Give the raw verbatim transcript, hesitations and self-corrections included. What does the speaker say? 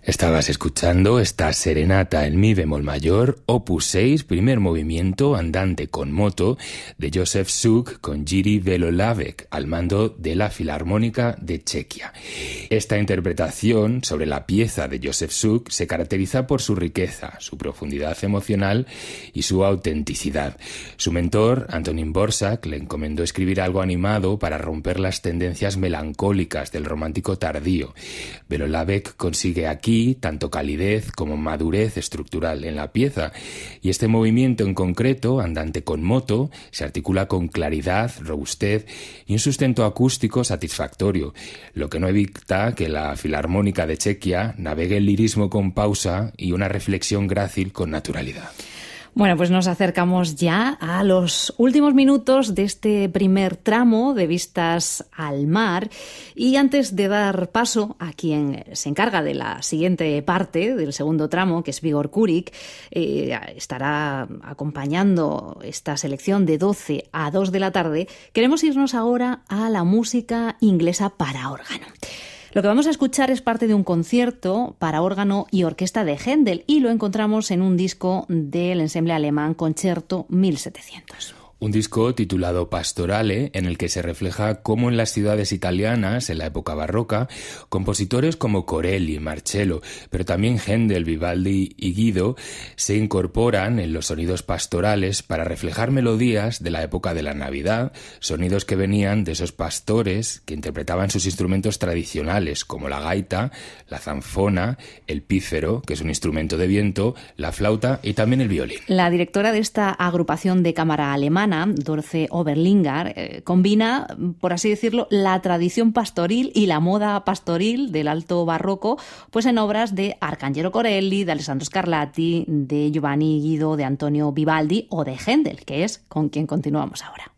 Estabas escuchando esta serenata en mi bemol mayor, opus seis, primer movimiento, andante con moto, de Josef Suk con Jiří Belohlavek, al mando de la Filarmónica de Chequia. Esta interpretación sobre la pieza de Josef Suk se caracteriza por su riqueza, su profundidad emocional y su autenticidad. Su mentor, Antonín Dvořák, le encomendó escribir algo animado para romper las tendencias melancólicas del romántico tardío. Belohlavek consigue aquí tanto calidez como madurez estructural en la pieza, y este movimiento en concreto, andante con moto, se articula con claridad, robustez y un sustento acústico satisfactorio, lo que no evita que la Filarmónica de Chequia navegue el lirismo con pausa y una reflexión grácil con naturalidad. Bueno, pues nos acercamos ya a los últimos minutos de este primer tramo de Vistas al Mar, y antes de dar paso a quien se encarga de la siguiente parte del segundo tramo, que es Vígor Kurik, eh, estará acompañando esta selección de doce a dos de la tarde, queremos irnos ahora a la música inglesa para órgano. Lo que vamos a escuchar es parte de un concierto para órgano y orquesta de Händel, y lo encontramos en un disco del ensemble alemán Concerto mil setecientos. Un disco titulado Pastorale, en el que se refleja cómo en las ciudades italianas, en la época barroca, compositores como Corelli, Marcello, pero también Händel, Vivaldi y Guido, se incorporan en los sonidos pastorales para reflejar melodías de la época de la Navidad, sonidos que venían de esos pastores que interpretaban sus instrumentos tradicionales, como la gaita, la zanfona, el pífero, que es un instrumento de viento, la flauta y también el violín. La directora de esta agrupación de cámara alemana, Dorce Oberlinger, eh, combina, por así decirlo, la tradición pastoril y la moda pastoril del alto barroco, pues en obras de Arcangelo Corelli, de Alessandro Scarlatti, de Giovanni Guido, de Antonio Vivaldi o de Händel, que es con quien continuamos ahora.